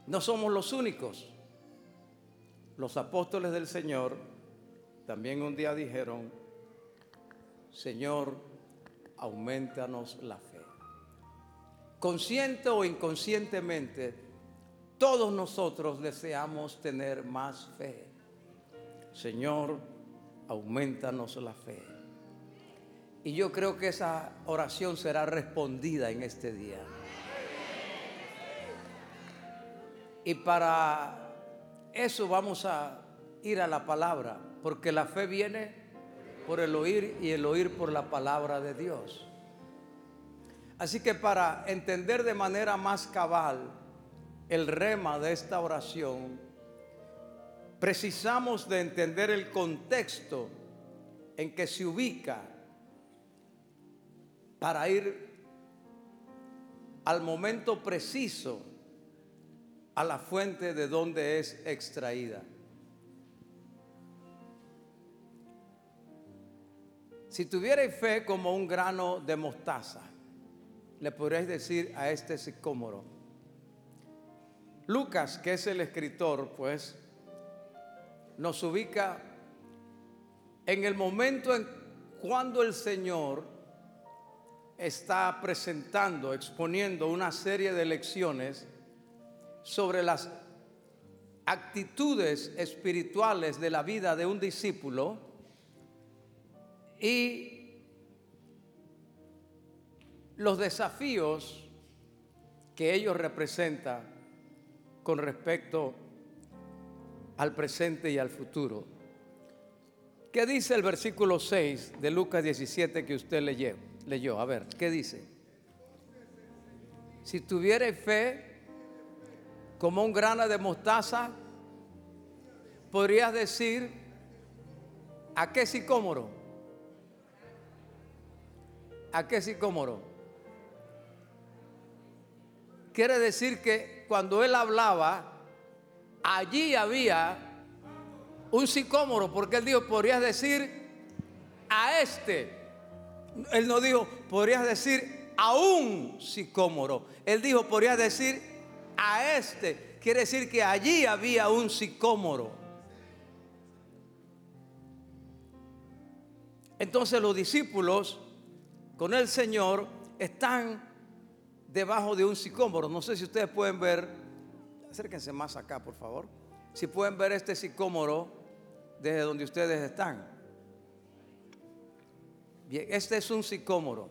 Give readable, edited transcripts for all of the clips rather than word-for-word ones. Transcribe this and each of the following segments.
No somos los únicos. Los apóstoles del Señor también un día dijeron: Señor, aumentanos la fe. Consciente o inconscientemente, todos nosotros deseamos tener más fe. Señor, aumentanos la fe. Y yo creo que esa oración será respondida en este día. Y para eso vamos a ir a la palabra, porque la fe viene por el oír y el oír por la palabra de Dios. Así que para entender de manera más cabal el rema de esta oración, precisamos de entender el contexto en que se ubica para ir al momento preciso, a la fuente de donde es extraída. Si tuvierais fe como un grano de mostaza, le podríais decir a este sicómoro. Lucas, que es el escritor, pues, nos ubica en el momento en cuando el Señor está presentando, exponiendo una serie de lecciones sobre las actitudes espirituales de la vida de un discípulo y los desafíos que ellos representan con respecto al presente y al futuro. ¿Qué dice el versículo 6 de Lucas 17 que usted leyó? A ver, ¿qué dice? Si tuvierais fe como un grano de mostaza, podrías decir: ¿a qué sicómoro? ¿A qué sicómoro? Quiere decir que cuando él hablaba, allí había un sicómoro, porque él dijo: podrías decir a este. Él no dijo podrías decir a un sicómoro. Él dijo podrías decir a este. Quiere decir que allí había un sicómoro. Entonces los discípulos con el Señor están debajo de un sicómoro. No sé si ustedes pueden ver, acérquense más acá por favor, si pueden ver este sicómoro desde donde ustedes están. Bien, este es un sicómoro.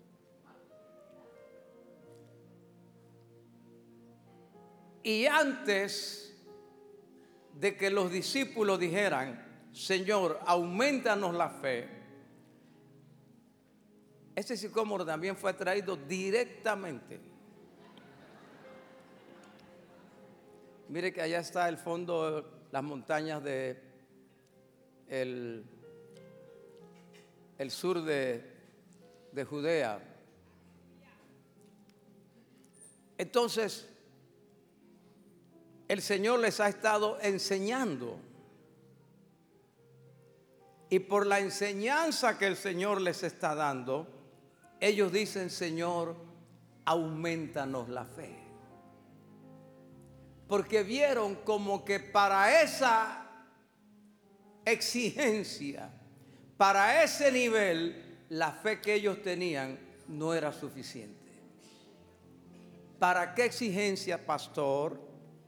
Y antes de que los discípulos dijeran: Señor, aumentanos la fe, este sicómoro también fue traído directamente. Mire que allá está el fondo, las montañas de el sur de Judea. Entonces, el Señor les ha estado enseñando. Y por la enseñanza que el Señor les está dando, ellos dicen: Señor, aumentanos la fe. Porque vieron como que para esa exigencia, para ese nivel, la fe que ellos tenían no era suficiente. ¿Para qué exigencia, pastor?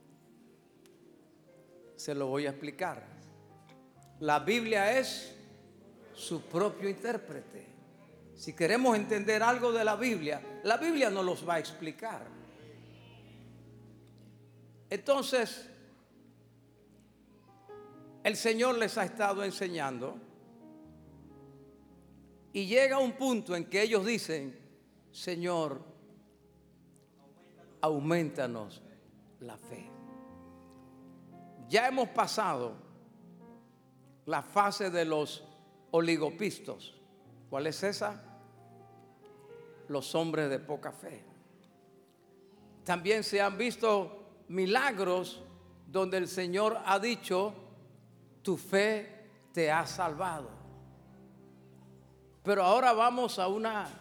Se lo voy a explicar. La Biblia es su propio intérprete. Si queremos entender algo de la Biblia nos los va a explicar. Entonces, el Señor les ha estado enseñando y llega un punto en que ellos dicen: Señor, aumentanos la fe. Ya hemos pasado la fase de los oligopistos. ¿Cuál es esa? Los hombres de poca fe. También se han visto milagros donde el Señor ha dicho: tu fe te ha salvado. Pero ahora vamos a una